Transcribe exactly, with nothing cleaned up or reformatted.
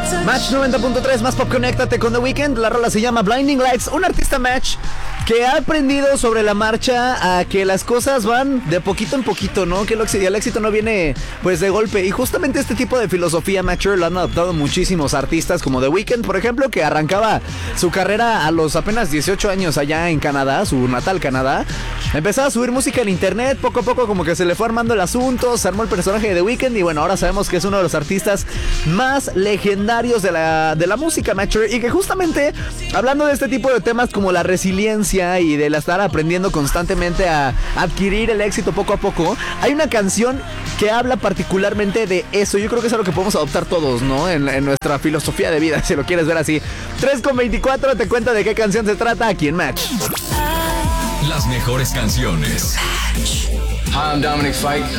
Match noventa punto tres, más pop, conéctate con The Weeknd. La rola se llama Blinding Lights. Un artista Match que ha aprendido sobre la marcha a que las cosas van de poquito en poquito, ¿no? Que el éxito no viene pues de golpe. Y justamente este tipo de filosofía Matcher lo han adoptado muchísimos artistas como The Weeknd, por ejemplo, que arrancaba su carrera a los apenas dieciocho años allá en Canadá, su natal Canadá. Empezaba a subir música en internet, poco a poco como que se le fue armando el asunto, se armó el personaje de The Weeknd y bueno, ahora sabemos que es uno de los artistas más legendarios de la, de la música Matcher, y que justamente hablando de este tipo de temas como la resiliencia y de la estar aprendiendo constantemente a adquirir el éxito poco a poco, hay una canción que habla particularmente de eso. Yo creo que es algo que podemos adoptar todos, ¿no? En, en nuestra filosofía de vida, si lo quieres ver así. tres con veinticuatro, te cuenta de qué canción se trata aquí en Match. Las mejores canciones. Hi, I'm Dominic Fike.